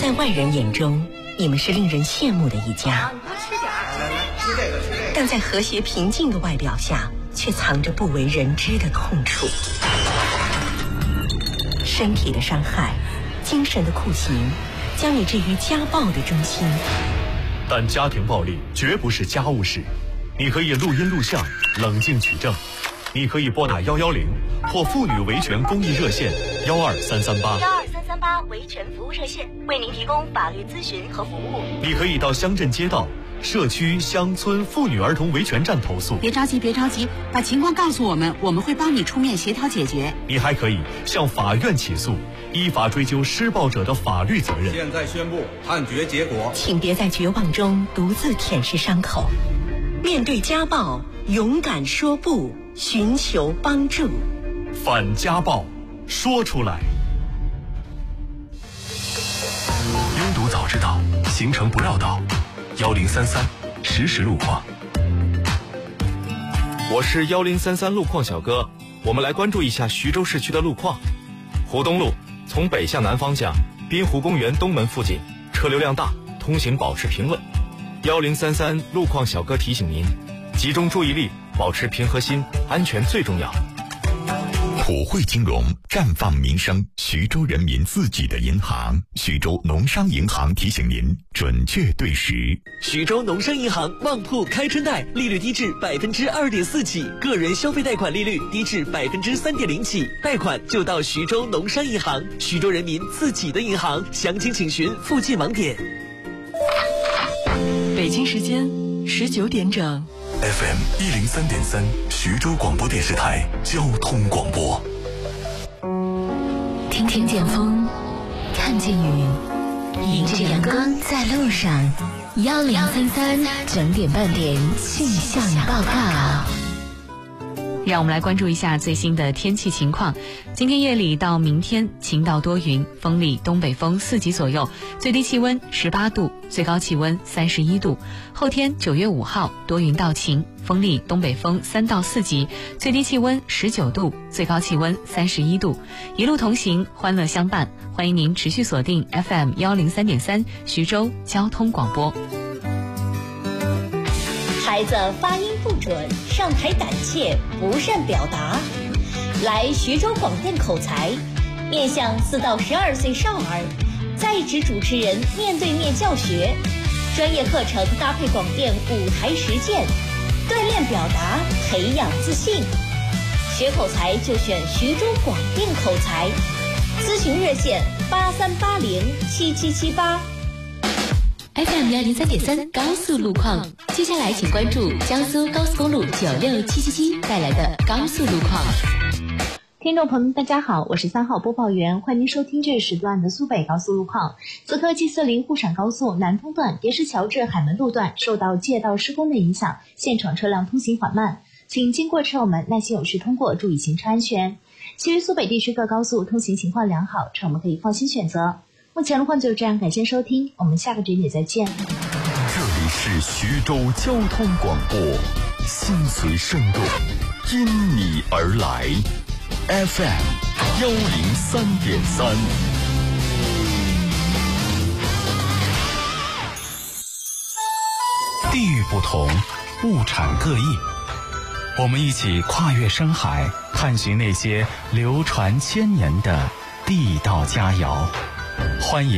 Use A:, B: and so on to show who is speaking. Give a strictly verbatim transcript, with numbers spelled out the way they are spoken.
A: 在外人眼中，你们是令人羡慕的一家，但在和谐平静的外表下，却藏着不为人知的痛楚。身体的伤害，精神的酷刑，将你置于家暴的中心。
B: 但家庭暴力绝不是家务事，你可以录音录像，冷静取证。你可以拨打幺幺零或妇女维权公益热线幺二三三八。
A: 幺二三三八维权服务热线为您提供法律咨询和服务。
B: 你可以到乡镇街道、社区、乡村妇女儿童维权站投诉。
C: 别着急，别着急，把情况告诉我们，我们会帮你出面协调解决。
B: 你还可以向法院起诉，依法追究施暴者的法律责任。
D: 现在宣布判决结果，
A: 请别在绝望中独自舔舐伤口，面对家暴，勇敢说不，寻求帮助。
B: 反家暴，说出来。
E: 拥堵早知道，行程不绕道。幺零三三实时路况。
F: 我是幺零三三路况小哥，我们来关注一下徐州市区的路况。湖东路从北向南方向，滨湖公园东门附近车流量大，通行保持平稳。幺零三三路况小哥提醒您，集中注意力，保持平和心，安全最重要。
G: 普惠金融，绽放民生，徐州人民自己的银行。徐州农商银行提醒您，准确对时。
H: 徐州农商银行旺铺开春贷，利率低至百分之二点四起，个人消费贷款利率低至百分之三点零起，贷款就到徐州农商银行，徐州人民自己的银行。详情请询附近网点。
A: 北京时间十九点整。
E: F M 一零三点三，徐州广播电视台交通广播。
I: 听听见风，看见雨，迎着阳光在路上。幺零三三整点半点气象报告。
J: 让我们来关注一下最新的天气情况。今天夜里到明天晴到多云，风力东北风四级左右，最低气温十八度，最高气温三十一度。后天九月五号多云到晴，风力东北风三到四级，最低气温十九度，最高气温三十一度。一路同行，欢乐相伴，欢迎您持续锁定 F M 幺零三点三徐州交通广播。
K: 孩子发音不准，上台胆怯，不善表达，来徐州广电口才，面向四到十二岁少儿，在职主持人面对面教学，专业课程搭配广电舞台实践，锻炼表达，培养自信。学口才就选徐州广电口才，咨询热线八三八零七七七八。
I: F M 幺零三点三高速路况，接下来请关注江苏高速公路九六七七七带来的高速路况。
L: 听众朋友们，大家好，我是三号播报员，欢迎您收听这时段的苏北高速路况。此刻 G 四零沪陕高速南通段叠石桥至海门路段受到界道施工的影响，现场车辆通行缓慢，请经过车友们耐心有序通过，注意行车安全。其余苏北地区各高速通行情况良好，车友们可以放心选择。目前路况就是这样，感谢收听，我们下个节点再见。
G: 这里是徐州交通广播，心随声动，因你而来 F M 幺零三点三。
M: 地域不同，物产各异，我们一起跨越深海，探寻那些流传千年的地道佳肴。欢迎